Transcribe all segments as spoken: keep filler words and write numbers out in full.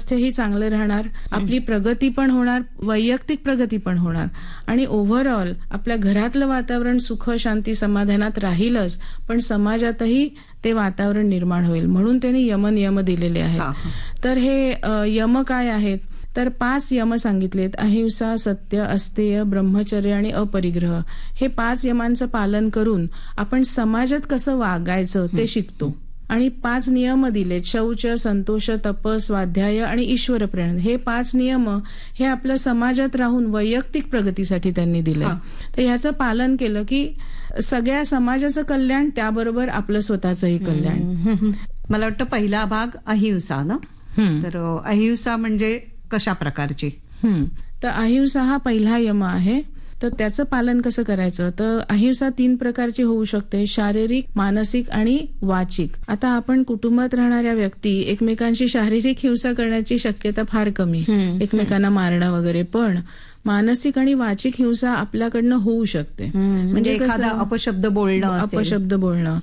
स्वास्थ्यही चांगलं राहणार, आपली प्रगती पण होणार, वैयक्तिक प्रगती पण होणार आणि ओव्हरऑल आपल्या घरातलं वातावरण सुख शांती समाधानात राहीलच, पण समाजातही ते वातावरण निर्माण होईल. म्हणून त्यांनी यम नियम दिलेले आहेत. तर हे यम काय आहेत, तर पाच यम सांगितलेत. अहिंसा, सत्य, अस्तेय, ब्रह्मचर्य आणि अपरिग्रह. हे पाच यमांचं पालन करून आपण समाजात कसं वागायचं ते शिकतो. आणि पाच नियम दिलेत. शौच, संतोष, तप, स्वाध्याय आणि ईश्वर प्रेरणा. हे पाच नियम हे आपल्या समाजात राहून वैयक्तिक प्रगतीसाठी त्यांनी दिले. तर ह्याचं पालन केलं की सगळ्या समाजाचं कल्याण, त्याबरोबर आपलं स्वतःचंही कल्याण. मला वाटतं पहिला भाग अहिंसा ना. तर अहिंसा म्हणजे कशा प्रकारची? तर अहिंसा हा पहिला यम आहे. तर त्याचं पालन कसं करायचं, तर अहिंसा तीन प्रकारची होऊ शकते, शारीरिक, मानसिक आणि वाचिक. आता आपण कुटुंबात राहणाऱ्या व्यक्ती एकमेकांशी शारीरिक हिंसा करण्याची शक्यता फार कमी, एकमेकांना मारणं वगैरे, पण मानसिक आणि वाचिक हिंसा आपल्याकडनं होऊ शकते. म्हणजे एखादा अपशब्द बोलणं, अपशब्द बोलणं.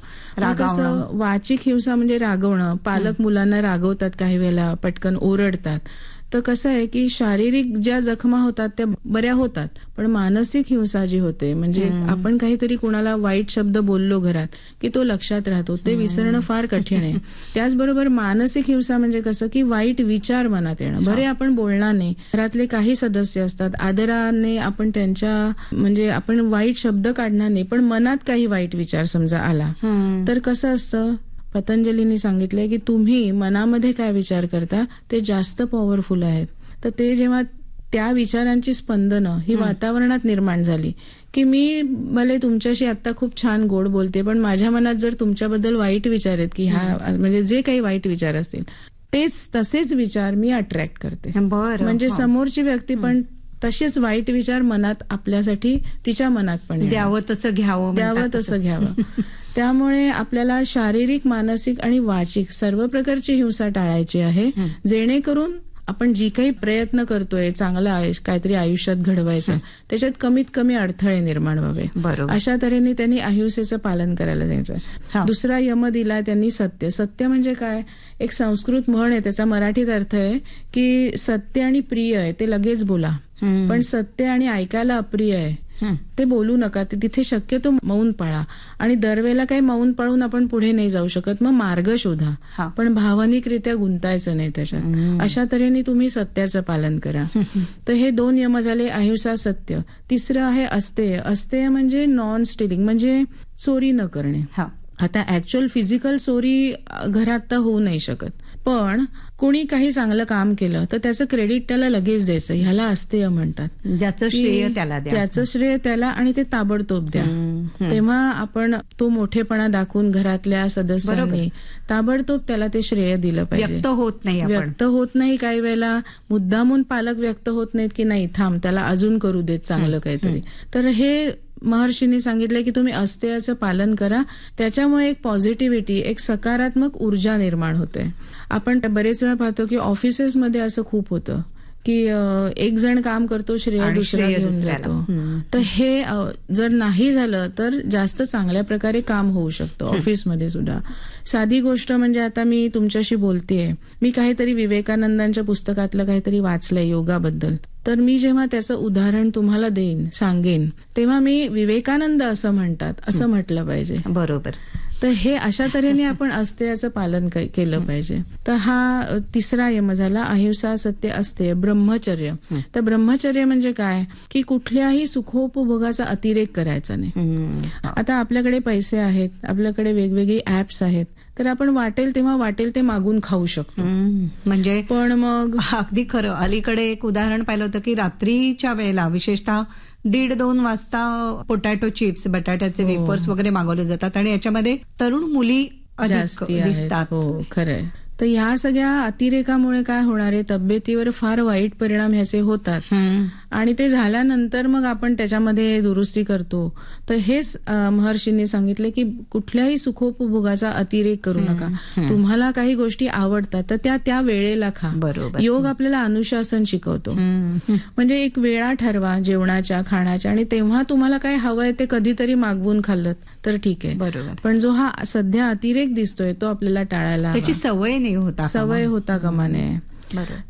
कसं वाचिक हिंसा म्हणजे रागवणं. पालक मुलांना रागवतात, काही वेळेला पटकन ओरडतात. तर कसं आहे की शारीरिक ज्या जखमा होतात त्या बऱ्या होतात, पण मानसिक हिंसा जी होते, म्हणजे आपण काहीतरी कोणाला वाईट शब्द बोललो घरात की तो लक्षात राहतो, ते विसरणं फार कठीण आहे. त्याचबरोबर मानसिक हिंसा म्हणजे कसं की वाईट विचार मनात येणं. बरे आपण बोलणार नाही, घरातले काही सदस्य असतात, आदराने आपण त्यांच्या म्हणजे आपण वाईट शब्द काढणार नाही, पण मनात काही वाईट विचार समजा आला तर कसं असतं, पतंजलींनी सांगितलंय की तुम्ही मनामध्ये काय विचार करता ते जास्त पॉवरफुल आहेत. तर ते जेव्हा त्या विचारांची स्पंदनं ही वातावरणात निर्माण झाली की मी भले तुमच्याशी आता खूप छान गोड बोलते, पण माझ्या मनात जर तुमच्याबद्दल वाईट विचार आहेत की हा म्हणजे जे काही वाईट विचार असतील तेच तसेच विचार मी अट्रॅक्ट करते. म्हणजे समोरची व्यक्ती पण तसेच वाईट विचार मनात आपल्यासाठी तिच्या मनात पण द्यावं तसं घ्यावं, द्यावं तसं घ्यावं. त्यामुळे आपल्याला शारीरिक, मानसिक आणि वाचिक सर्व प्रकारची हिंसा टाळायची आहे, जेणेकरून आपण जी काही प्रयत्न करतोय चांगलं आयुष्य काहीतरी आयुष्यात घडवायचं त्याच्यात कमीत कमी अडथळे निर्माण व्हावे. अशा तऱ्हेने त्यांनी अहिंसेचं पालन करायला जायचं. दुसरा यम दिला त्यांनी सत्य. सत्य म्हणजे काय, एक संस्कृत म्हण आहे, त्याचा मराठीत अर्थ आहे की सत्य आणि प्रिय आहे ते लगेच बोला, पण सत्य आणि ऐकायला अप्रिय आहे ते बोलू नका. ते तिथे शक्यतो मौन पाळा. आणि दरवेळेला काही मौन पाळून आपण पुढे नाही जाऊ शकत, मग मार्ग शोधा, पण भावनिकरित्या गुंतायचं नाही त्याच्यात. अशा तऱ्हेने तुम्ही सत्याचं पालन करा. तर हे दोन यम झाले, अहिंसा, सत्य. तिसरं आहे अस्तेय. अस्तेय म्हणजे नॉन स्टिलिंग, म्हणजे चोरी न करणे. आता ऍक्च्युअल फिजिकल चोरी घरात तर होऊ नाही शकत, पण कोणी काही चांगलं काम केलं तर त्याचं क्रेडिट त्याला लगेच द्यायचं, ह्याला अस्तेय म्हणतात. ज्याचं श्रेय त्याला द्या, त्याचं श्रेय त्याला आणि ते ताबडतोब द्या. तेव्हा आपण तो मोठेपणा दाखवून घरातल्या सदस्यांनी ताबडतोब त्याला ते श्रेय दिलं पाहिजे. व्यक्त होत नाही व्यक्त होत नाही काही वेळेला मुद्दामून पालक व्यक्त होत नाहीत की नाही थांब त्याला अजून करू देत चांगलं काहीतरी. तर हे महर्षींनी सांगितलंय की तुम्ही अस्तेयाचं पालन करा. त्याच्यामुळे एक पॉझिटिव्हिटी, एक सकारात्मक ऊर्जा निर्माण होते. आपण बरेच वेळा पाहतो की ऑफिसेसमध्ये असं खूप होतं की एक जण काम करतो, श्रेय दुसरा घेऊन जातो. तर हे जर नाही झालं तर जास्त चांगल्या प्रकारे काम होऊ शकतं ऑफिसमध्ये सुद्धा. साधी गोष्ट म्हणजे आता मी तुमच्याशी बोलतेय, मी काहीतरी विवेकानंदांच्या पुस्तकातलं काहीतरी वाचलंय योगाबद्दल, तर मी जेव्हा त्याचं उदाहरण तुम्हाला देईन, सांगेन, तेव्हा मी विवेकानंद असं म्हणतात असं म्हटलं पाहिजे. बरोबर. तर हे अशा तऱ्हेने आपण अस्तेयाचं पालन केलं पाहिजे. तर हा तिसरा यम झाला, अहिंसा, सत्य, अस्तेय. ब्रह्मचर्य. तर ब्रह्मचर्य म्हणजे काय की कुठल्याही सुखोपभोगाचा अतिरेक करायचा नाही. आता आपल्याकडे पैसे आहेत, आपल्याकडे वेगवेगळी ऍप्स आहेत, तर आपण वाटेल तेव्हा वाटेल ते मागून खाऊ शकतो. म्हणजे पण मग अगदी खरं. अलीकडे एक उदाहरण पाहिलं होतं की रात्रीच्या वेळेला विशेषतः दीड दोन वाजता पोटॅटो चिप्स, बटाट्याचे वेफर्स वगैरे मागवले जातात आणि याच्यामध्ये तरुण मुली जास्त दिसतात. हो खरंय. तर ह्या सगळ्या अतिरेकामुळे काय होणार आहे, तब्येतीवर फार वाईट परिणाम ह्याचे होतात आणि ते झाल्यानंतर मग आपण त्याच्यामध्ये दुरुस्ती करतो. तर हेच महर्षींनी सांगितले की कुठल्याही सुखोपभोगाचा अतिरेक करू नका. तुम्हाला काही गोष्टी आवडतात तर त्या त्या वेळेला खा. बरोबर. योग आपल्याला अनुशासन शिकवतो. म्हणजे एक वेळा ठरवा जेवणाच्या, खाण्याच्या, आणि तेव्हा तुम्हाला काय हवंय ते कधीतरी मागवून खाल्लं तर ठीक आहे. बरोबर. पण जो हा सध्या अतिरेक दिसतोय तो आपल्याला टाळायला, त्याची सवय नाही होता सवय होता कामा नये.